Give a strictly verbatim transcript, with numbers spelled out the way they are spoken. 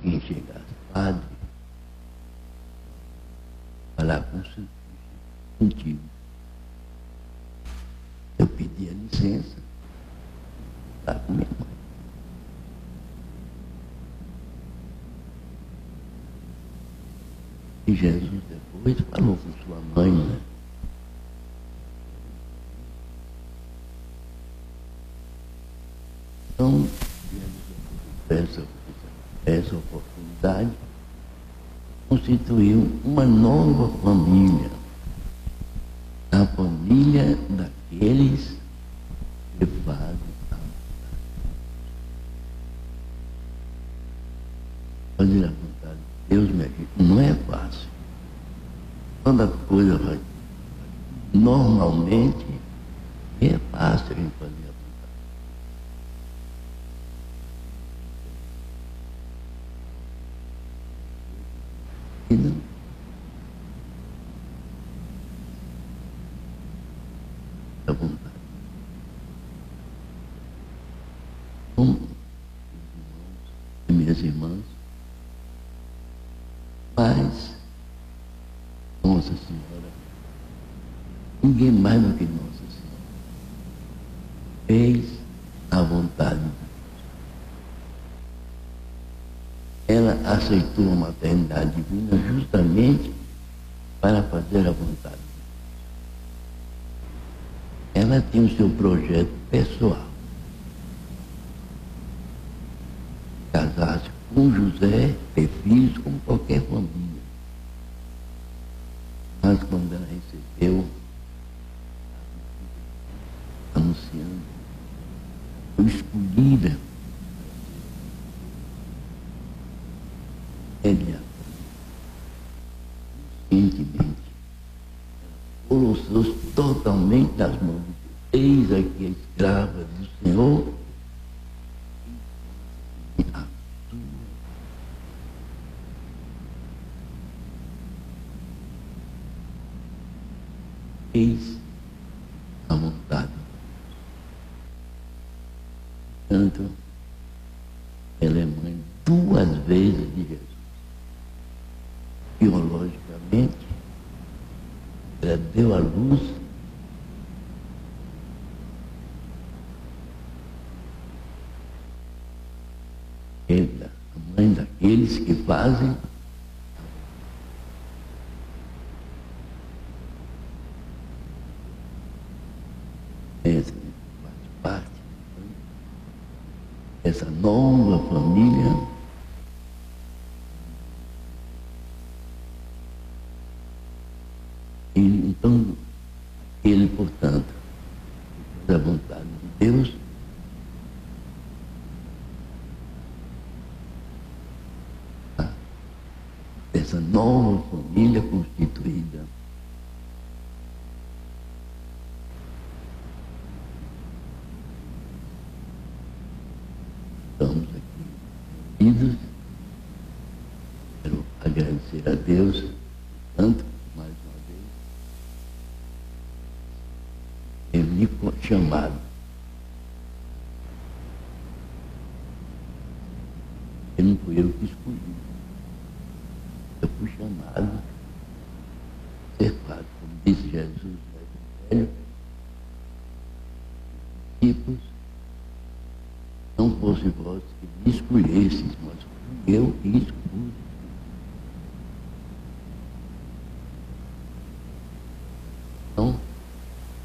quem chegasse, padre, falar com seu contigo. Eu pedia licença para com minha mãe. E Jesus depois falou com sua mãe, né? Então, essa, essa oportunidade constituiu uma nova família, a família daqueles que fazem a vontade. Fazer a vontade de Deus, minha gente, não é fácil. Quando a coisa vai normalmente, é fácil em fazer a vontade. E não. A vontade. Como e minhas irmãs, mas Nossa Senhora, ninguém mais do que Nossa Senhora fez a vontade de Deus. Ela aceitou a maternidade divina justamente para fazer a vontade de Deus. Ela tinha o seu projeto pessoal. Casar-se com José, ter filhos com qualquer família. Mas quando ela recebeu, anunciando, foi escolhida, ela, conscientemente, colocou-se totalmente nas mãos de Deus. Eis aqui a escrava do Senhor, e a tua. Eis a vontade. Portanto, ela é mãe duas vezes de Jesus. Biologicamente, ela deu à luz ela, a mãe daqueles que fazem essa faz parte dessa nova família. E, então, ele, portanto, da vontade de Deus, dessa nova família constituída. Estamos aqui unidos. Quero agradecer a Deus, tanto, mais uma vez, ele me chamado. Ele não foi eu que escolhi. Eu fui chamado a ser padre, como disse Jesus no Evangelho, discípulos, não fosse vós que me escolhesseis, mas fui eu que escolhi. Então,